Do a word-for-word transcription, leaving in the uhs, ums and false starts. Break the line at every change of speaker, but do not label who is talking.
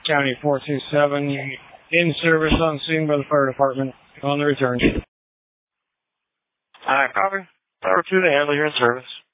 County four two seven, in service on scene by the fire department. On the return.
Alright, copy. Power two to handle, you're in service.